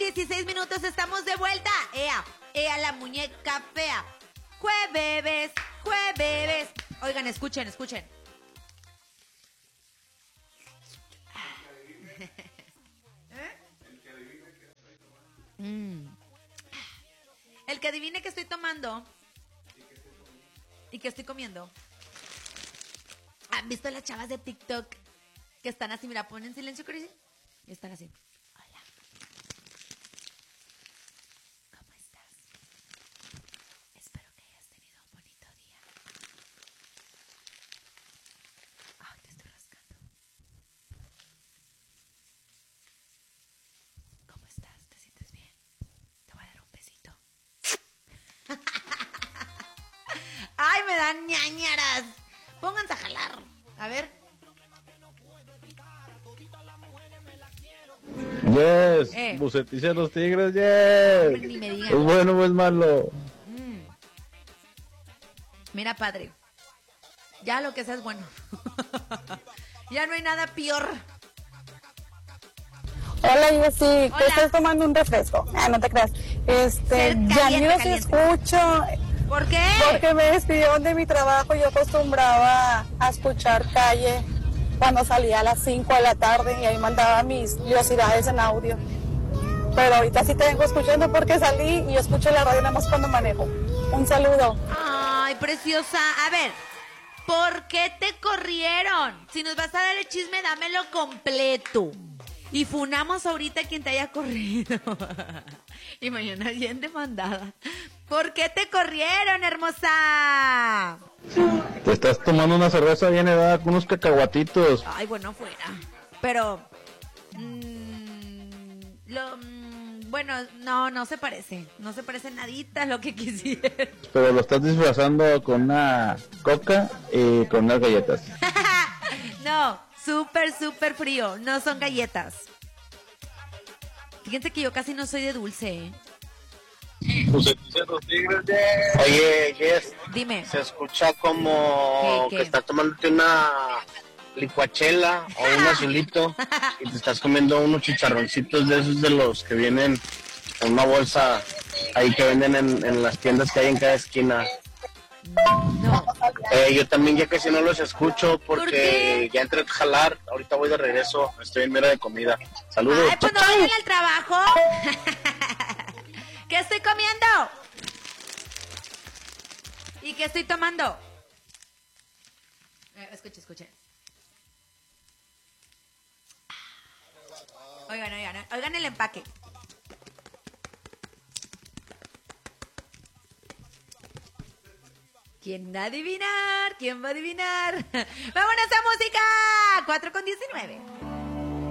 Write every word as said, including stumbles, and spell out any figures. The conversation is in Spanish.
dieciséis minutos, estamos de vuelta. Ea, ea la muñeca fea. Jueves, jueves. Oigan, escuchen, escuchen. ¿Eh? Mm. El que adivine que estoy tomando y que estoy comiendo. ¿Han visto las chavas de TikTok que están así? Mira, ponen silencio, Cris, y están así. Hola. ¿Cómo estás? Espero que hayas tenido un bonito día. Ay, te estoy rascando. ¿Cómo estás? ¿Te sientes bien? Te voy a dar un besito. Ay, me dan ñañaras. Pónganse a jalar. A ver. Yes, Eh. Buceticia los Tigres, yes. Ni me digan. ¿Es bueno o es malo? Mm. Mira, padre. Ya lo que sea es bueno. Ya no hay nada peor. Hola, yo sí, Hola. que estás tomando un refresco. Ah, no te creas. Este, Ser ya caliente, ni los caliente. escucho. ¿Por qué? Porque me despidieron de mi trabajo. Yo acostumbraba a escuchar Calle cuando salía a las cinco de la tarde y ahí mandaba mis curiosidades en audio. Pero ahorita sí te vengo escuchando porque salí y yo escucho la radio nada más cuando manejo. Un saludo. Ay, preciosa. A ver, ¿por qué te corrieron? Si nos vas a dar el chisme, dámelo completo. Y funamos ahorita a quien te haya corrido. Y mañana bien demandada. ¿Por qué te corrieron, hermosa? Te estás tomando una cerveza bien helada con unos cacahuatitos. Ay, bueno, fuera. Pero... mmm, lo, mmm, bueno, no, no se parece. No se parece nadita a lo que quisiera. Pero lo estás disfrazando con una coca y con unas galletas. No, súper, súper frío. No son galletas. Fíjense que yo casi no soy de dulce, ¿eh? Buceticia los Tigres, yes. Oye, Jess, Dime. se escucha como ¿Qué, qué? que estás tomándote una licuachela o un azulito y te estás comiendo unos chicharroncitos de esos de los que vienen en una bolsa ahí que venden en, en las tiendas que hay en cada esquina. No. Eh, yo también ya casi no los escucho ¿Por porque qué? ya entré a jalar, ahorita voy de regreso, estoy en mera de comida. Saludos. Ay, pues no vayan al trabajo. ¿Qué estoy comiendo? ¿Y qué estoy tomando? Eh, escuche, escuche. Oigan, oigan, oigan el empaque. ¿Quién va a adivinar? ¿Quién va a adivinar? ¡Vámonos a música! cuatro con diecinueve.